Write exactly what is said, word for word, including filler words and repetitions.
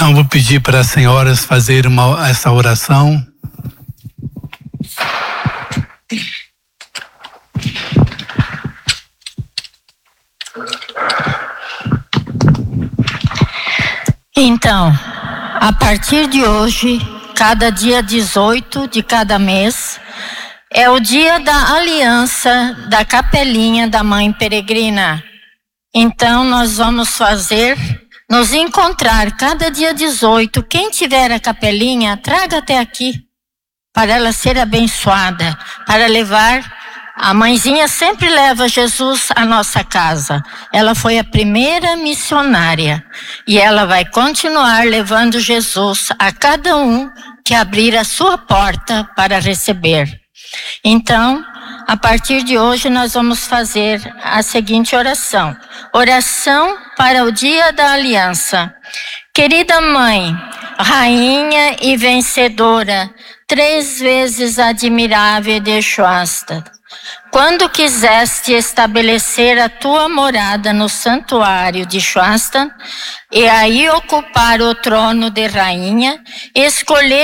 Então, vou pedir para as senhoras fazerem uma, essa oração. Então, a partir de hoje, cada dia dezoito de cada mês, é o dia da aliança da capelinha da Mãe Peregrina. Então, nós vamos fazer, nos encontrar cada dia dezoito. Quem tiver a capelinha, traga até aqui, para ela ser abençoada, para levar. A mãezinha sempre leva Jesus à nossa casa. Ela foi a primeira missionária e ela vai continuar levando Jesus a cada um que abrir a sua porta para receber. Então, a partir de hoje nós vamos fazer a seguinte oração. Oração para o dia da aliança. Querida Mãe, Rainha e vencedora, três vezes admirável de Shwasta, quando quiseste estabelecer a tua morada no santuário de Shwasta e aí ocupar o trono de rainha, escolher